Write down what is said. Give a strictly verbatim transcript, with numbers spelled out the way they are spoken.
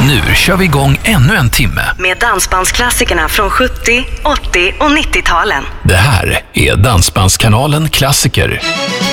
Nu kör vi igång ännu en timme med dansbandsklassikerna från sjuttio, åttio och nittio-talen. Det här är Dansbandskanalen Klassiker.